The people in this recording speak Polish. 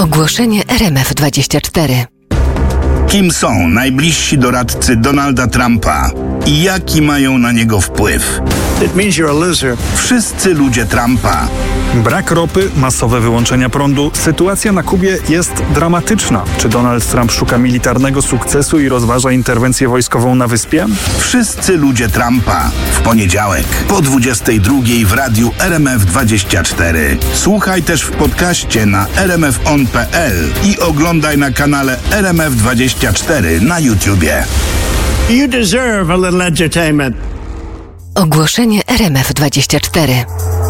Ogłoszenie RMF24. Kim są najbliżsi doradcy Donalda Trumpa i jaki mają na niego wpływ? It means you're a loser. Wszyscy ludzie Trumpa. Brak ropy, masowe wyłączenia prądu. Sytuacja na Kubie jest dramatyczna. Czy Donald Trump szuka militarnego sukcesu i rozważa interwencję wojskową na wyspie? Wszyscy ludzie Trumpa. W poniedziałek po 22 w radiu RMF24. Słuchaj też w podcaście na rmfon.pl i oglądaj na kanale RMF24 na YouTubie. You deserve a little entertainment. Ogłoszenie RMF24.